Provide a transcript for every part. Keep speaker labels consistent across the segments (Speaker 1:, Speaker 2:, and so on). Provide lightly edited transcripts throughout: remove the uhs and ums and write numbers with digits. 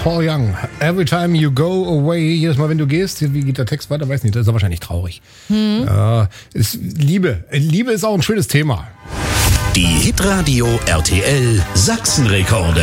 Speaker 1: Paul Young. Every time you go away. Jedes Mal, wenn du gehst. Wie geht der Text weiter? Weiß nicht. Das ist ja wahrscheinlich traurig. Liebe. Liebe ist auch ein schönes Thema.
Speaker 2: Die Hitradio RTL Sachsenrekorde.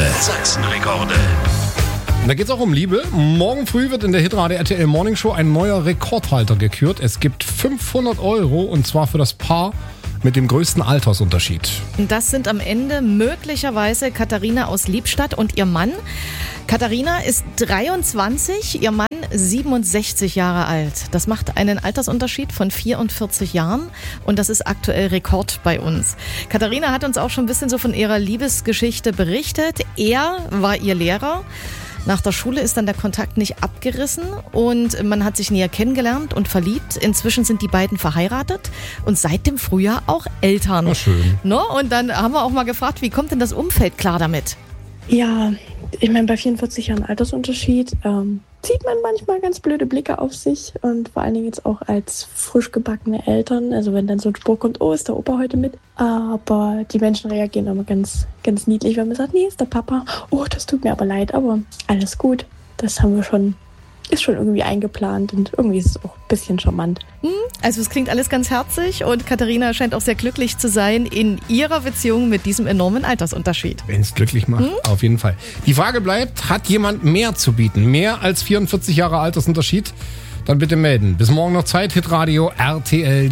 Speaker 1: Da geht es auch um Liebe. Morgen früh wird in der Hitradio RTL Morning Show ein neuer Rekordhalter gekürt. Es gibt 500 € und zwar für das Paar mit dem größten Altersunterschied.
Speaker 3: Das sind am Ende möglicherweise Katharina aus Liebstadt und ihr Mann. Katharina ist 23, ihr Mann 67 Jahre alt. Das macht einen Altersunterschied von 44 Jahren und das ist aktuell Rekord bei uns. Katharina hat uns auch schon ein bisschen so von ihrer Liebesgeschichte berichtet. Er war ihr Lehrer. Nach der Schule ist dann der Kontakt nicht abgerissen und man hat sich näher kennengelernt und verliebt. Inzwischen sind die beiden verheiratet und seit dem Frühjahr auch Eltern.
Speaker 1: Oh, schön.
Speaker 3: No? Und dann haben wir auch mal gefragt, wie kommt denn das Umfeld klar damit?
Speaker 4: Ja, ich meine, bei 44 Jahren Altersunterschied zieht man manchmal ganz blöde Blicke auf sich und vor allen Dingen jetzt auch als frisch gebackene Eltern. Also wenn dann so ein Spruch kommt, oh, ist der Opa heute mit? Aber die Menschen reagieren immer ganz, ganz niedlich, wenn man sagt, nee, ist der Papa. Oh, das tut mir aber leid, aber alles gut. Das haben wir schon, ist schon irgendwie eingeplant und irgendwie ist es auch ein bisschen charmant.
Speaker 3: Also es klingt alles ganz herzig und Katharina scheint auch sehr glücklich zu sein in ihrer Beziehung mit diesem enormen Altersunterschied.
Speaker 1: Wenn es glücklich macht, auf jeden Fall. Die Frage bleibt, hat jemand mehr zu bieten? Mehr als 44 Jahre Altersunterschied? Dann bitte melden. Bis morgen noch Zeit, Hitradio RTL.